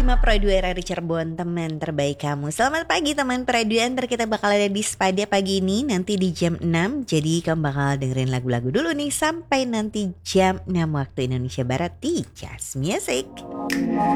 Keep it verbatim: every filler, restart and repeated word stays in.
lima Pro dua R R Cirebon, teman terbaik kamu. Selamat pagi teman Pro dua. Ntar kita bakal ada di Spada pagi ini nanti di jam enam. Jadi kamu bakal dengerin lagu-lagu dulu nih sampai nanti jam enam waktu Indonesia Barat di Just Music.